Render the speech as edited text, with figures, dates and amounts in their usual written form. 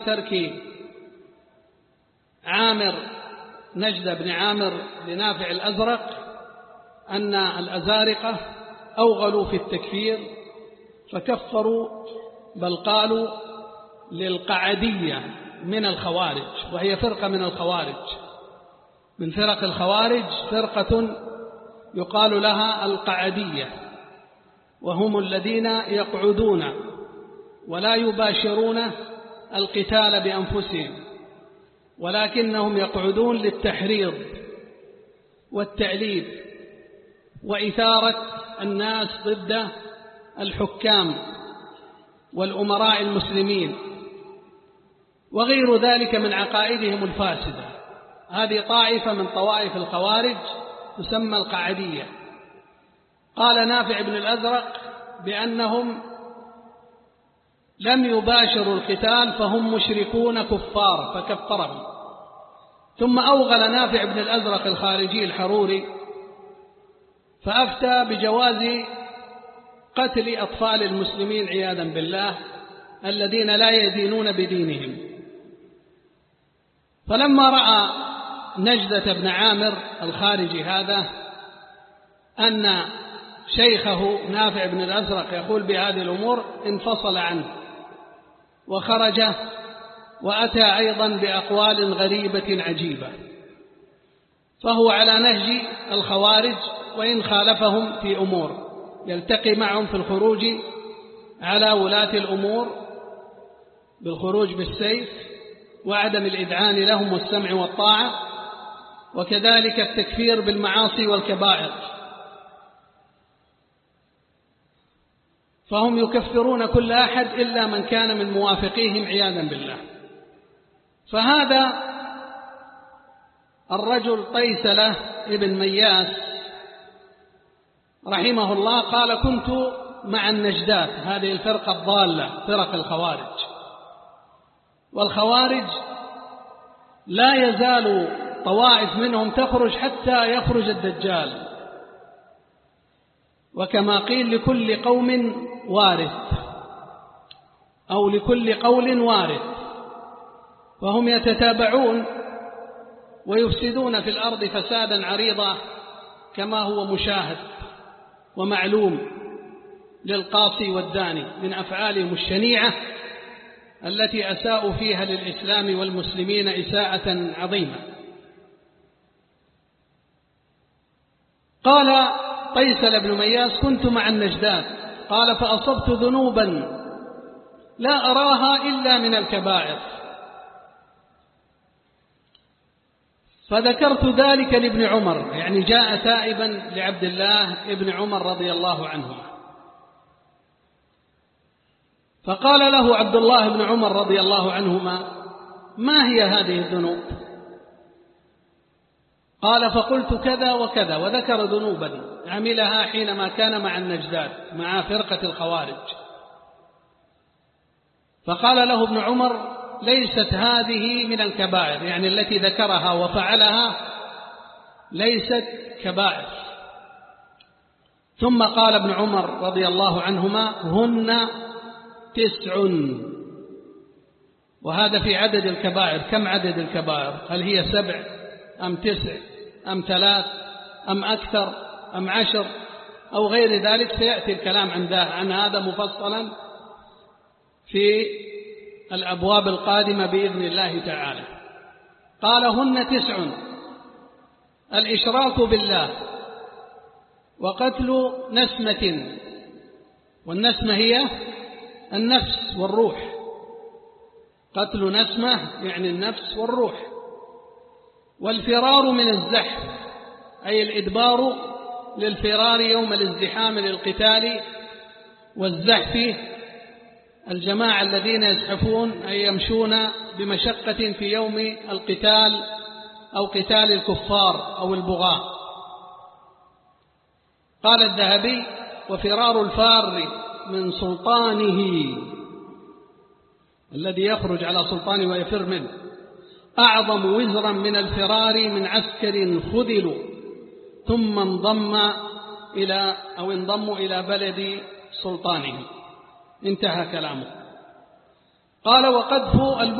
ترك نجد بن عامر لنافع الأزرق أن الأزارقة أوغلوا في التكفير فكفروا، بل قالوا للقعدية من الخوارج، وهي فرقة من الخوارج، من فرق الخوارج فرقة يقال لها القعدية، وهم الذين يقعدون ولا يباشرون القتال بأنفسهم، ولكنهم يقعدون للتحريض والتأليب وإثارة الناس ضد الحكام والأمراء المسلمين وغير ذلك من عقائدهم الفاسدة. هذه طائفة من طوائف الخوارج تسمى القعدية. قال نافع بن الأزرق بأنهم لم يباشروا القتال فهم مشركون كفار فكفرهم. ثم أوغل نافع بن الأزرق الخارجي الحروري فأفتى بجواز قتل أطفال المسلمين عياذا بالله الذين لا يدينون بدينهم. فلما رأى نجدة بن عامر الخارجي هذا أن شيخه نافع بن الأزرق يقول بهذه الأمور انفصل عنه وخرج، وأتى أيضا بأقوال غريبة عجيبة، فهو على نهج الخوارج وإن خالفهم في أمور، يلتقي معهم في الخروج على ولاة الأمور بالخروج بالسيف وعدم الإذعان لهم والسمع والطاعة، وكذلك التكفير بالمعاصي والكبائر، فهم يكفرون كل أحد إلا من كان من موافقيهم عياذا بالله. فهذا الرجل طيسلة ابن مياس رحمه الله قال كنت مع النجدات، هذه الفرقة الضالة فرق الخوارج، والخوارج لا يزال طوائف منهم تخرج حتى يخرج الدجال، وكما قيل لكل قوم وارث أو لكل قول وارث، وهم يتتابعون ويفسدون في الأرض فسادا عريضا كما هو مشاهد ومعلوم للقاصي والداني من أفعالهم الشنيعة التي أساءوا فيها للإسلام والمسلمين إساءة عظيمة. قال طيسل بن مياس كنت مع النجدات، قال فأصبت ذنوبا لا أراها إلا من الكبائر، فذكرت ذلك لابن عمر، يعني جاء تائبا لعبد الله ابن عمر رضي الله عنهما، فقال له عبد الله بن عمر رضي الله عنهما ما هي هذه الذنوب؟ قال فقلت كذا وكذا، وذكر ذنوبا عملها حينما كان مع النجدات مع فرقة الخوارج. فقال له ابن عمر ليست هذه من الكبائر، يعني التي ذكرها وفعلها ليست كبائر. ثم قال ابن عمر رضي الله عنهما هن 9، وهذا في عدد الكبائر. كم عدد الكبائر؟ هل هي 7 أم 9 أم 3 أم أكثر أم 10 أو غير ذلك؟ سيأتي الكلام عن هذا مفصلا في الأبواب القادمة بإذن الله تعالى. قال هن 9: الإشراك بالله، وقتل نسمة، والنسمة هي النفس والروح، قتل نسمة يعني النفس والروح، والفرار من الزحف أي الإدبار للفرار يوم الازدحام للقتال، والزحف الجماعة الذين يزحفون أي يمشون بمشقة في يوم القتال أو قتال الكفار أو البغاة. قال الذهبي وفرار الفار من سلطانه الذي يخرج على سلطانه ويفر منه أعظم وزرا من الفرار من عسكر خذلوا ثم انضموا إلى بلد سلطانه. انتهى كلامه. قال وقذف